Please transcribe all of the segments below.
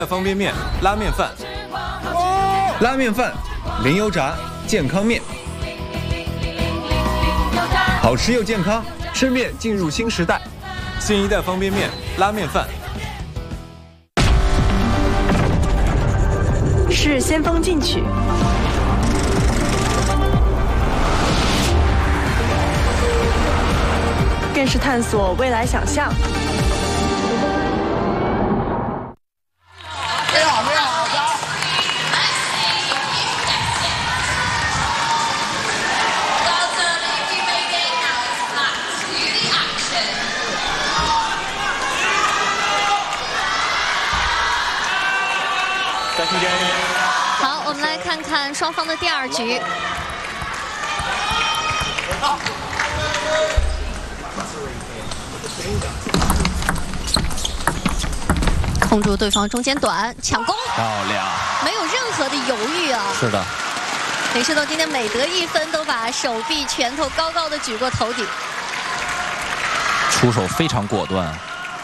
方便面、拉面饭， 拉面饭、零油炸健康面，好吃又健康，吃面进入新时代。 新一代方便面、拉面饭。 是先锋进取，更是探索未来想象。 好，我们来看看双方的第二局。控住对方中间短，抢攻， 漂亮， 没有任何的犹豫啊！ 是的， 林诗栋今天每得一分都把手臂、拳头高高的举过头顶， 出手非常果断。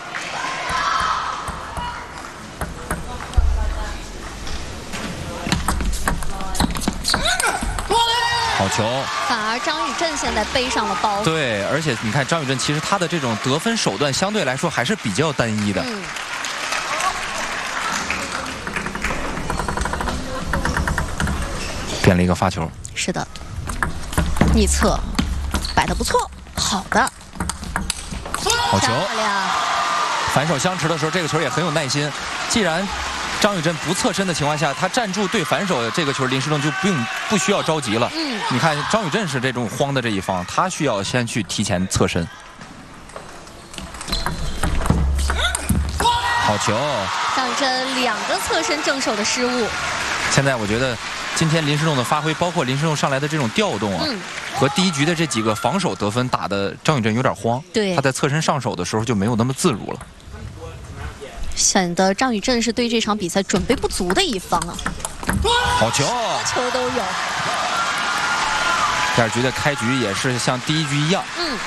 好球！ 反而张宇镇现在背上了包袱。 对，而且你看张宇镇，其实他的这种得分手段相对来说还是比较单一的。变了一个发球。 是的，逆侧摆得不错，好的。 好球！ 漂亮！ 反手相持的时候，这个球也很有耐心。既然张宇镇不侧身的情况下，他站住对反手这个球，林诗栋就不需要着急了。你看张宇镇是这种慌的这一方，他需要先去提前侧身。好球！ 张宇镇2个侧身正手的失误。 现在我觉得今天林诗栋的发挥，包括林诗栋上来的这种调动啊，和第一局的这几个防守得分打的张宇镇有点慌。 对， 他在侧身上手的时候就没有那么自如了。 显得张宇镇是对这场比赛准备不足的一方啊！ 好球， 球都有。 第二局的开局也是像第一局一样。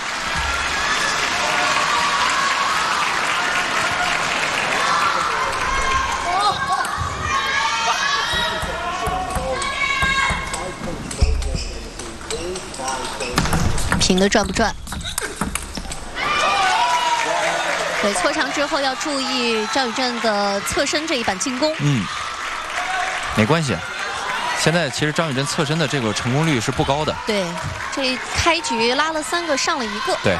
平的转不转？对，错长之后要注意张宇镇的侧身这一板进攻。 没关系。现在其实张宇镇侧身的这个成功率是不高的。 对，这开局拉了3个，上了1个。 对。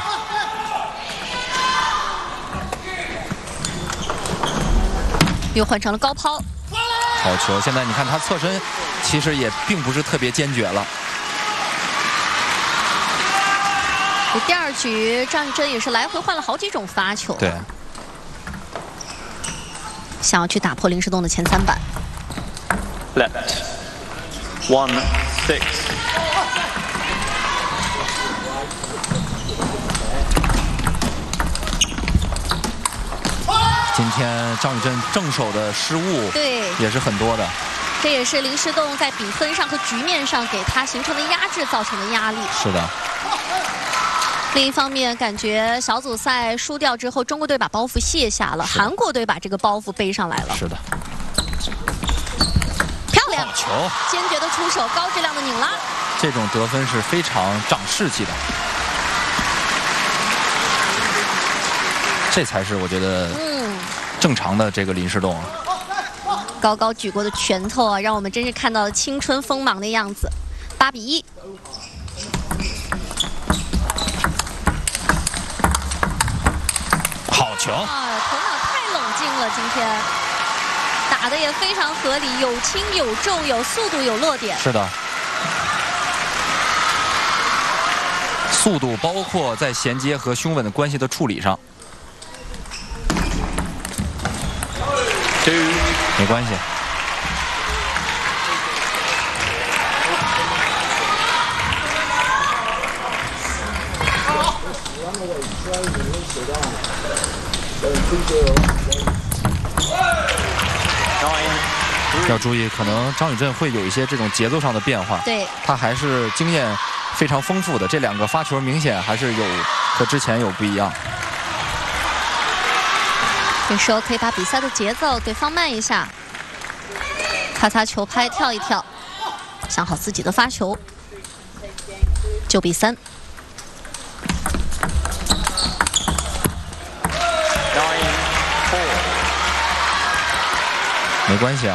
又换成了高抛。 好球！现在你看他侧身，其实也并不是特别坚决了。 第二局张宇镇也是来回换了好几种发球， 对， 想要去打破林诗栋的前3板。 Left 1-6。 今天张宇镇正手的失误， 对， 也是很多的。 这也是林诗栋在比分上和局面上给他形成的压制造成的压力。 是的。 另一方面，感觉小组赛输掉之后，中国队把包袱卸下了，韩国队把这个包袱背上来了。 是的， 漂亮！ 好球！ 坚决的出手，高质量的拧拉。 这种得分是非常长士气的，这才是我觉得正常的这个林诗栋。 高高举过的拳头啊，让我们真是看到了青春锋芒的样子。8比1。 好球！ 头脑太冷静了，今天打的也非常合理，有轻有重，有速度有落点。 是的，速度包括在衔接和胸稳的关系的处理上。没关系。要注意，可能张宇镇会有一些这种节奏上的变化。 对， 他还是经验非常丰富的，这2个发球明显还是有和之前有不一样。 这时候可以把比赛的节奏给放慢一下，擦擦球拍，跳一跳，想好自己的发球。9比3。 没关系啊。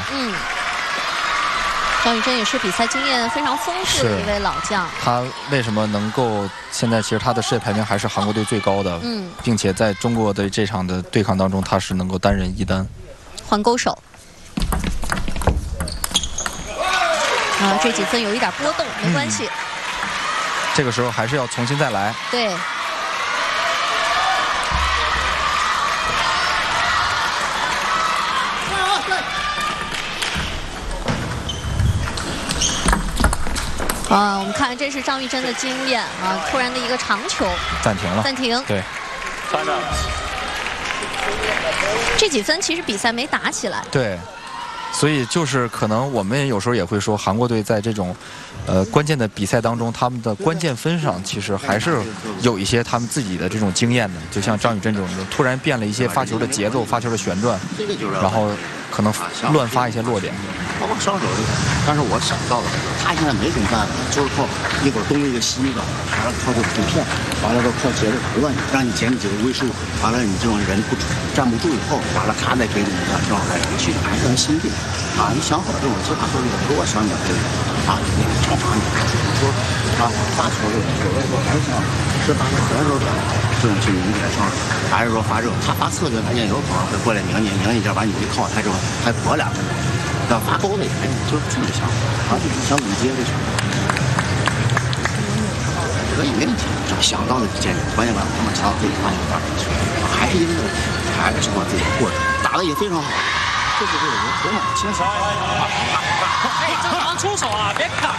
张宇臻也是比赛经验非常丰富的一位老将。 他为什么能够现在其实他的世界排名还是韩国队最高的，并且在中国的这场的对抗当中，他是能够单人1单。 换勾手。这几分有一点波动，没关系。 这个时候还是要重新再来。 对。我们看这是张玉臻的经验啊！突然的一个长球， 暂停了。 暂停。 对。 这几分其实比赛没打起来。 对。所以就是可能我们有时候也会说，韩国队在这种关键的比赛当中，他们的关键分上其实还是有一些他们自己的这种经验的。就像张宇臻这种突然变了一些发球的节奏、发球的旋转，然后可能乱发一些落点。 包括双手这个，但是我想到的，他现在没种办法，就是靠一会儿东一个西一个，完了靠这图片，完了都靠节奏打乱你，让你减你几个位数，完了你这种人站不住以后，完了他再给你一个正好来去打一个心定啊，你想好这种其他都有多少秒这个啊，那个惩罚你，说啊发球的有的时候还是想是发球还是说这种去拧起来上，还是说发这种他发侧脚，他也有可能会过来拧一下，把你一靠，他之后还搏2分。要发钩的也就是这么想啊，想怎么接就行，可以没问题。想到的接，关键把他们想到自己发现发出去，还是因为还是把自己的过程打得也非常好，这就是我们很好清楚。 哎，正常出手啊，别看。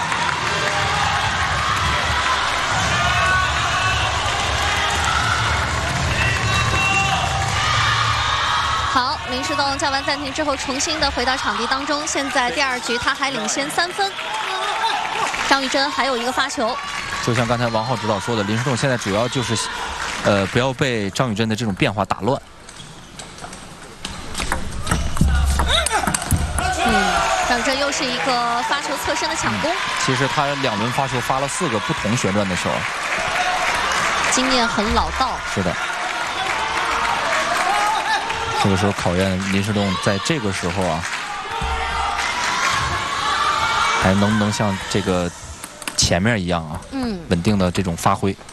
好，林世栋叫完暂停之后，重新的回到场地当中。现在第2局他还领先3分，张玉臻还有一个发球。 就像刚才王浩指导说的，林世栋现在主要就是，不要被张宇臻的这种变化打乱。 张宇臻又是一个发球侧身的抢攻。 其实他2轮发球发了4个不同旋转的球， 经验很老道。 是的。这个时候考验林世栋在这个时候啊，还能不能像这个前面一样啊，稳定的这种发挥。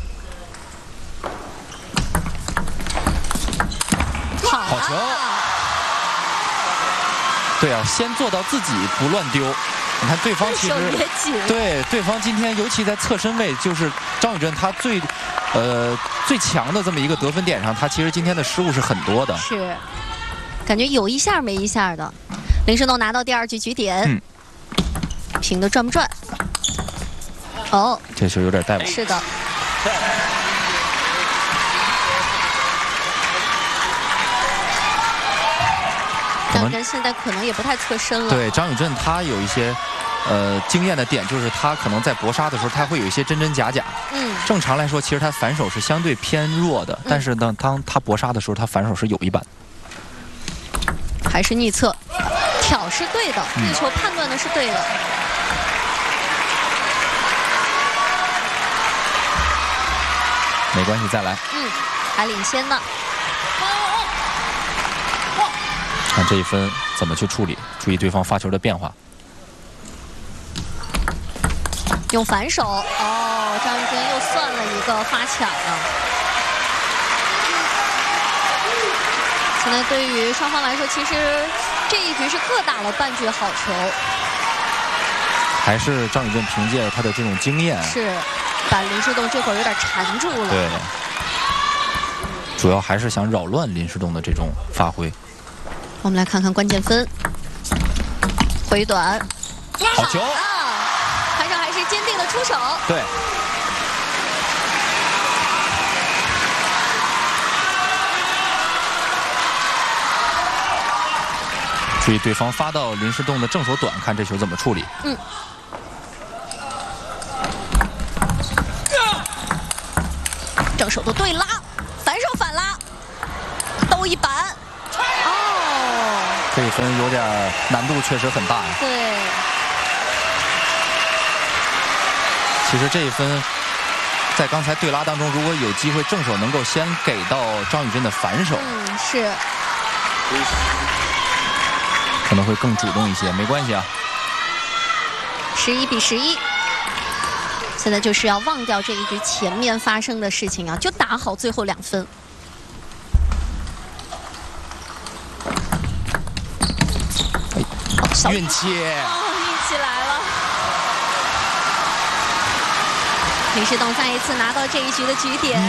好球！对啊，先做到自己不乱丢。你看对方其实对对方今天尤其在侧身位，就是张宇臻他最强的这么一个得分点上，他其实今天的失误是很多的。 是，感觉有一下没一下的。林世栋拿到第2局局点，平的转不转？哦， 这球有点带稳。 是的。张宇臻现在可能也不太侧身了。 对，张宇臻他有一些经验的点，就是他可能在搏杀的时候，他会有一些真真假假。正常来说，其实他反手是相对偏弱的，但是呢，当他搏杀的时候，他反手是有一板。 还是逆侧，挑是对的，逆球判断的是对的。 没关系，再来。 还领先呢。 看这一分怎么去处理，注意对方发球的变化。 用反手，张玉臻又算了一个发抢了。现在对于双方来说，其实这一局是各打了半局好球。 还是张宇臻凭借他的这种经验， 是把林世栋这会儿有点缠住了。 对，主要还是想扰乱林世栋的这种发挥。 我们来看看关键分，回短， 好球！ 韩少还是坚定的出手。 对。注意对方发到林世栋的正手短，看这球怎么处理。 正手的对拉，反手反拉，兜一板。 这一分有点难度，确实很大呀。 对。 其实这一分，在刚才对拉当中，如果有机会正手能够先给到张宇臻的反手， 是， 可能会更主动一些。没关系啊。 11比11。现在就是要忘掉这一局前面发生的事情啊，就打好最后2分。 运气， 运气来了。林诗栋再一次拿到这一局的局点。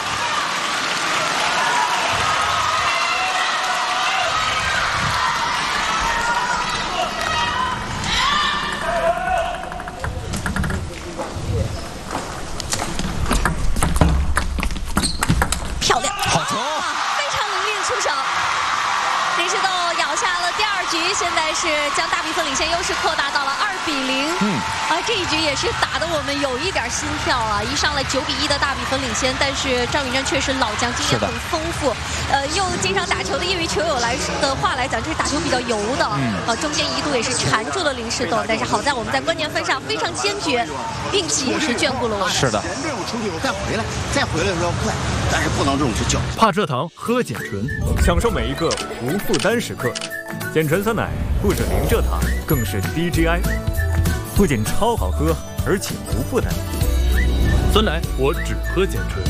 漂亮， 好球， 非常凌厉的出手。林诗栋咬下了第2局，现在是将大比分领先优势扩大到了2比0。这一局也是打得我们有一点心跳啊！一上来9比1的大比分领先，但是张宇臻确实老将，经验很丰富。用经常打球的业余球友的话来讲，这是打球比较油的。中间一度也是缠住了林诗栋，但是好在我们在关键分上非常坚决，运气也是眷顾了我们。 是的。 前队伍出去，我再回来的时候快，但是不能这种去搅。 怕蔗糖，喝碱醇，享受每一个无负担时刻。碱醇酸奶不止零蔗糖，更是低 GI， 不仅超好喝，而且无负担。酸奶我只喝碱醇。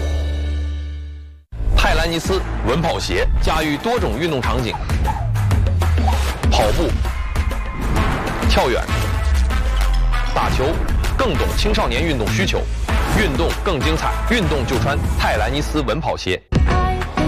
泰兰尼斯稳跑鞋驾驭多种运动场景，跑步、跳远、打球，更懂青少年运动需求，运动更精彩，运动就穿泰兰尼斯稳跑鞋。